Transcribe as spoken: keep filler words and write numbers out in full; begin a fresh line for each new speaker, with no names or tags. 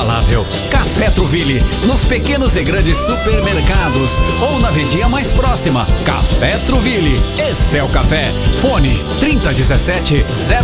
inigualável. Café Truville, nos pequenos e grandes supermercados ou na vendinha mais próxima. Café Truville, esse é o café. Fone trinta dezessete zero